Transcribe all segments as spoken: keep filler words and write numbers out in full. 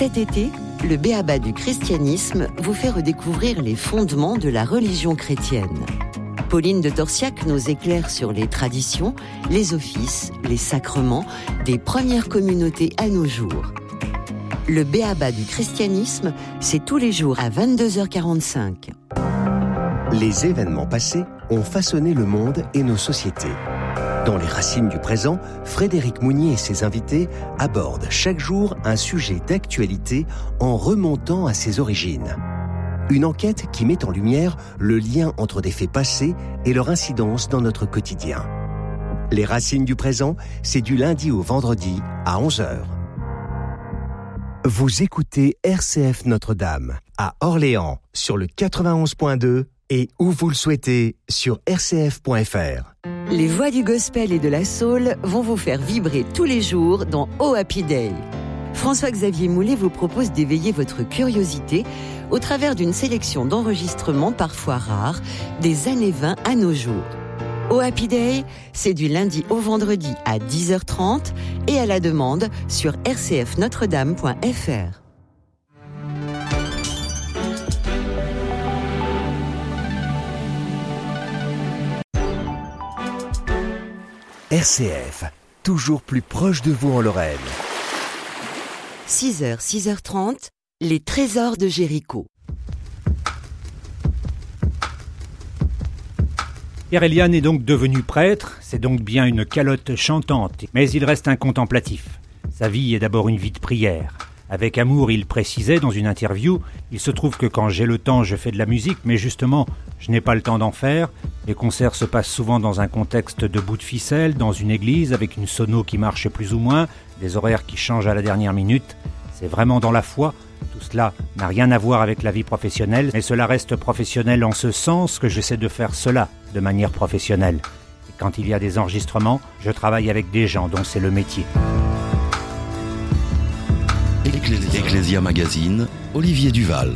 Cet été, le B.A.B.A. du christianisme vous fait redécouvrir les fondements de la religion chrétienne. Pauline de Torsiac nous éclaire sur les traditions, les offices, les sacrements des premières communautés à nos jours. Le B.A.B.A. du christianisme, c'est tous les jours à vingt-deux heures quarante-cinq. Les événements passés ont façonné le monde et nos sociétés. Dans les racines du présent, Frédéric Mounier et ses invités abordent chaque jour un sujet d'actualité en remontant à ses origines. Une enquête qui met en lumière le lien entre des faits passés et leur incidence dans notre quotidien. Les racines du présent, c'est du lundi au vendredi à onze heures. Vous écoutez R C F Notre-Dame à Orléans sur le quatre-vingt-onze point deux et où vous le souhaitez sur r c f point f r. Les voix du gospel et de la soul vont vous faire vibrer tous les jours dans Oh Happy Day. François-Xavier Moulet vous propose d'éveiller votre curiosité au travers d'une sélection d'enregistrements parfois rares des années vingt à nos jours. Oh Happy Day, c'est du lundi au vendredi à dix heures trente et à la demande sur r c f notre dame point f r. R C F, toujours plus proche de vous en Lorraine. six heures, six heures trente, les trésors de Jéricho. Pierre Eliane est donc devenu prêtre, c'est donc bien une calotte chantante, mais il reste un contemplatif. Sa vie est d'abord une vie de prière. Avec amour, il précisait dans une interview, il se trouve que quand j'ai le temps, je fais de la musique, mais justement, je n'ai pas le temps d'en faire. Les concerts se passent souvent dans un contexte de bout de ficelle, dans une église, avec une sono qui marche plus ou moins, des horaires qui changent à la dernière minute. C'est vraiment dans la foi. Tout cela n'a rien à voir avec la vie professionnelle, mais cela reste professionnel en ce sens que j'essaie de faire cela de manière professionnelle. Et quand il y a des enregistrements, je travaille avec des gens dont c'est le métier. Ecclésia Magazine, Olivier Duval.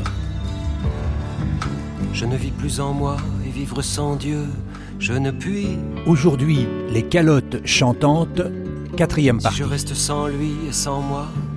Je ne vis plus en moi et vivre sans Dieu, je ne puis. Aujourd'hui, les calottes chantantes, quatrième partie. Si je reste sans lui et sans moi,